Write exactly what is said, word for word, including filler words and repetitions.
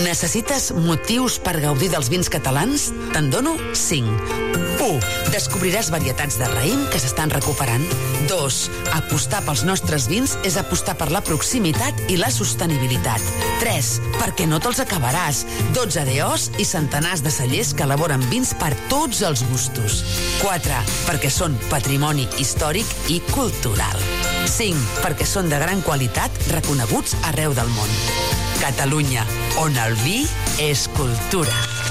Necessites motius per gaudir dels vins catalans? Te'n dono cinc. u. Descobriràs varietats de raïm que s'estan recuperant. dos. Apostar pels nostres vins és apostar per la proximitat i la sostenibilitat. tres. Perquè no te'ls acabaràs. dotze D Os i centenars de cellers que elaboren vins per tots els gustos. quatre. Perquè són patrimoni històric i cultural. cinc. Perquè són de gran qualitat, reconeguts arreu del món. Catalunya, on el vi és cultura.